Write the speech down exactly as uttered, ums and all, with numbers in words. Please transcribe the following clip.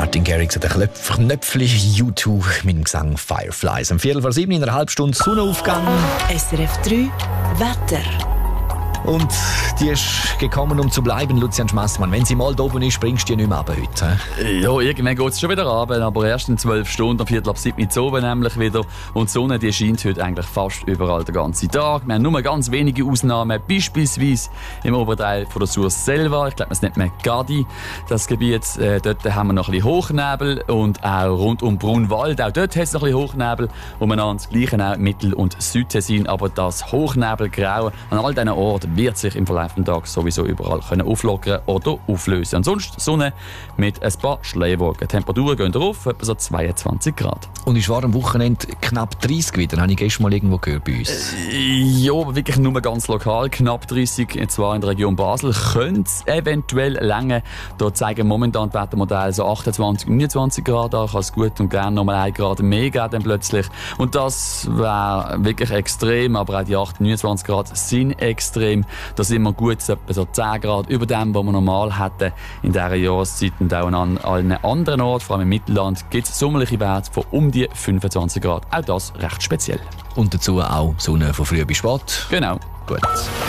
Martin Garrix hat ein Knöpfchen U zwei mit dem Gesang Fireflies. Am Viertel vor sieben in einer halben Stunde Sonnenaufgang. S R F drei Wetter. Und die ist gekommen, um zu bleiben, Lucian Schmassmann. Wenn sie mal da oben ist, springst du die nicht mehr runter heute. He? Ja, irgendwann geht es schon wieder runter, aber erst in zwölf Stunden, am Viertel ab sieben Uhr oben nämlich wieder. Und die Sonne, die scheint heute eigentlich fast überall den ganzen Tag. Wir haben nur ganz wenige Ausnahmen, beispielsweise im oberen Teil von der Source selber. Ich glaube, es nennt man Gadi, das Gebiet. Äh, dort haben wir noch ein bisschen Hochnebel und auch rund um Brunwald. Auch dort hat es noch ein bisschen Hochnebel. Umeinander das Gleiche auch Mittel- und Südtessin. Aber das Hochnebelgrau an all diesen Orten wird sich im Verlauf des Tages sowieso überall können auflockern oder auflösen. Ansonsten Sonne mit ein paar Schleierwolken. Temperaturen gehen drauf, etwa so zweiundzwanzig Grad. Und es war am Wochenende knapp dreißig wieder, habe ich gestern mal irgendwo gehört bei uns. Äh, ja, aber wirklich nur ganz lokal, knapp dreißig, zwar in der Region Basel, könnte es eventuell länger. Da zeigen momentan die Wettermodelle so achtundzwanzig, neunundzwanzig Grad an, kann es gut und gerne nochmal ein Grad mehr geben dann plötzlich. Und das wäre wirklich extrem, aber auch die achtundzwanzig, neunundzwanzig Grad sind extrem. Da sind wir gut etwa so zehn Grad über dem, was wir normal hätten in dieser Jahreszeit. Und auch an allen anderen Orten, vor allem im Mittelland, gibt es sommerliche Werte von um die fünfundzwanzig Grad. Auch das recht speziell. Und dazu auch Sonne von früh bis spät. Genau. Gut.